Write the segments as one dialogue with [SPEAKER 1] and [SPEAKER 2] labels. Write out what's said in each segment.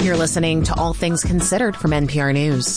[SPEAKER 1] You're listening to All Things Considered from NPR News.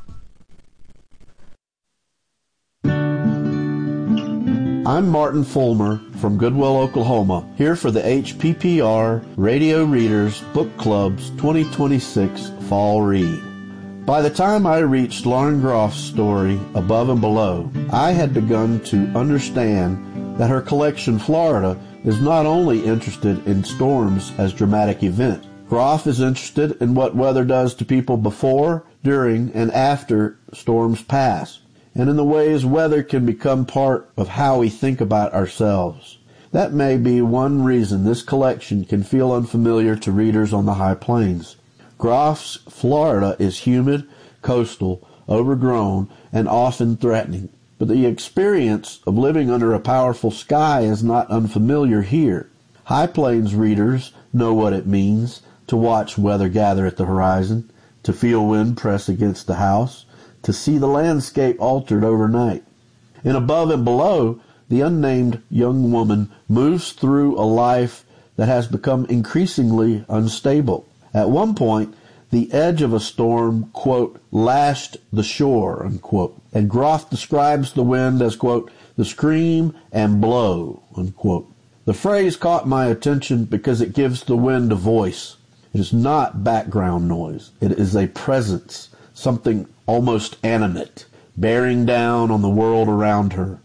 [SPEAKER 2] I'm Martin Fulmer from Goodwell, Oklahoma, here for the HPPR Radio Readers Book Club's 2026 Fall Read. By the time I reached Lauren Groff's story, Above and Below, I had begun to understand that her collection, Florida, is not only interested in storms as dramatic event. Groff is interested in what weather does to people before, during, and after storms pass, and in the ways weather can become part of how we think about ourselves. That may be one reason this collection can feel unfamiliar to readers on the high plains. Groff's Florida is humid, coastal, overgrown, and often threatening. But the experience of living under a powerful sky is not unfamiliar here. High plains readers know what it means to watch weather gather at the horizon, to feel wind press against the house, to see the landscape altered overnight. In Above and Below, the unnamed young woman moves through a life that has become increasingly unstable. At one point, the edge of a storm, quote, lashed the shore, unquote, and Groff describes the wind as, quote, the scream and blow, unquote. The phrase caught my attention because it gives the wind a voice. It is not background noise. It is a presence, something almost animate, bearing down on the world around her.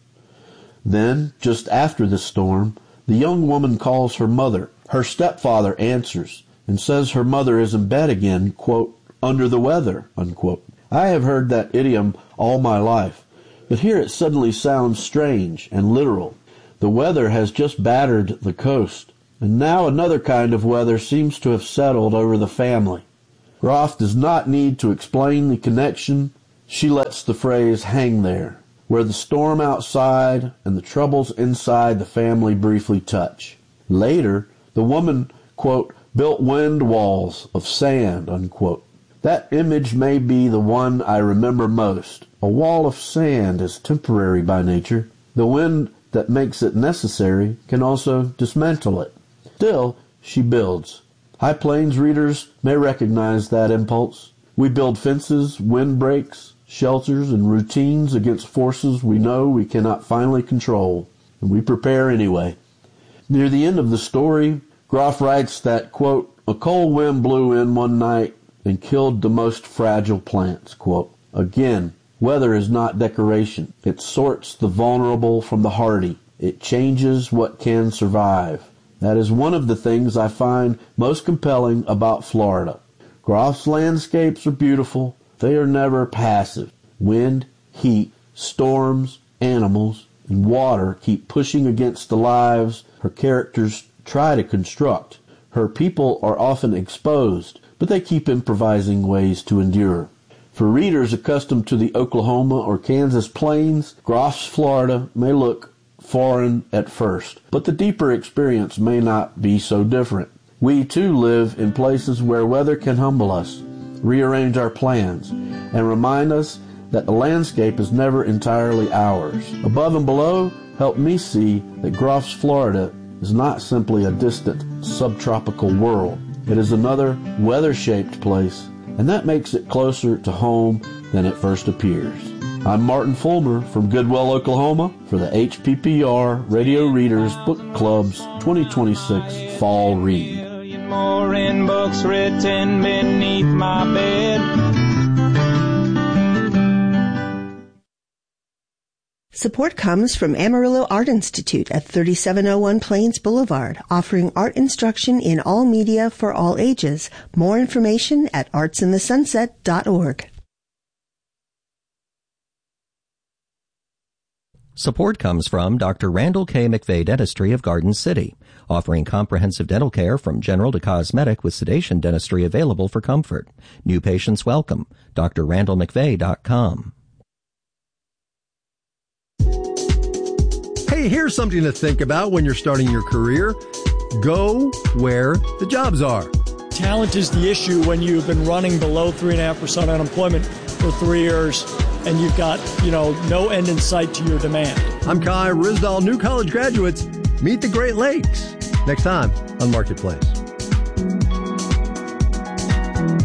[SPEAKER 2] Then, just after the storm, the young woman calls her mother. Her stepfather answers and says her mother is in bed again, quote, under the weather, unquote. I have heard that idiom all my life, but here it suddenly sounds strange and literal. The weather has just battered the coast, and now another kind of weather seems to have settled over the family. Groff does not need to explain the connection. She lets the phrase hang there, where the storm outside and the troubles inside the family briefly touch. Later, the woman, quote, built wind walls of sand, unquote. That image may be the one I remember most. A wall of sand is temporary by nature. The wind that makes it necessary can also dismantle it. Still, she builds. High Plains readers may recognize that impulse. We build fences, windbreaks, shelters, and routines against forces we know we cannot finally control, and we prepare anyway. Near the end of the story, Groff writes that, quote, a cold wind blew in one night and killed the most fragile plants, quote. Again, weather is not decoration. It sorts the vulnerable from the hardy. It changes what can survive. That is one of the things I find most compelling about Florida. Groff's landscapes are beautiful. They are never passive. Wind, heat, storms, animals, and water keep pushing against the lives her characters try to construct. Her people are often exposed, but they keep improvising ways to endure. For readers accustomed to the Oklahoma or Kansas plains, Groff's Florida may look foreign at first, but the deeper experience may not be so different. We too live in places where weather can humble us, rearrange our plans, and remind us that the landscape is never entirely ours. Above and Below help me see that Groff's Florida is not simply a distant subtropical world. It is another weather-shaped place, and that makes it closer to home than it first appears. I'm Martin Fulmer from Goodwell, Oklahoma for the HPPR Radio Readers Book Club's 2026 Fall Read.
[SPEAKER 3] More in books written beneath my bed.
[SPEAKER 4] Support comes from Amarillo Art Institute at 3701 Plains Boulevard, offering art instruction in all media for all ages. More information at artsinthesunset.org.
[SPEAKER 5] Support comes from Dr. Randall K. McVeigh Dentistry of Garden City, offering comprehensive dental care from general to cosmetic with sedation dentistry available for comfort. New patients welcome. drrandallmcveigh.com.
[SPEAKER 6] Hey, here's something to think about when you're starting your career. Go where the jobs are.
[SPEAKER 7] Talent is the issue when you've been running below 3.5% unemployment for 3 years and you've got, no end in sight to your demand.
[SPEAKER 6] I'm Kai Risdall. New college graduates, meet the Great Lakes. Next time on Marketplace.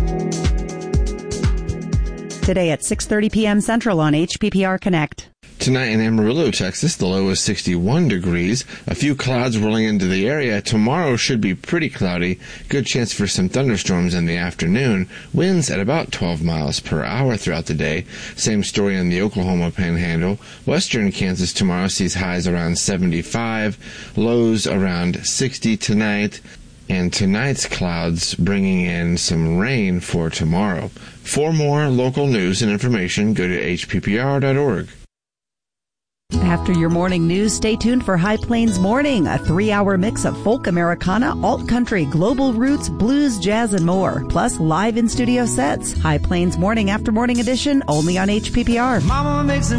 [SPEAKER 8] Today at 6:30 p.m. Central on HPPR Connect.
[SPEAKER 9] Tonight in Amarillo, Texas, the low is 61 degrees. A few clouds rolling into the area. Tomorrow should be pretty cloudy. Good chance for some thunderstorms in the afternoon. Winds at about 12 miles per hour throughout the day. Same story in the Oklahoma Panhandle. Western Kansas tomorrow sees highs around 75, lows around 60 tonight. And tonight's clouds bringing in some rain for tomorrow. For more local news and information, go to hppr.org.
[SPEAKER 8] After your morning news, stay tuned for High Plains Morning, a 3-hour mix of folk Americana, alt country, global roots, blues, jazz, and more. Plus live in-studio sets. High Plains Morning after morning edition, only on HPPR. Mama makes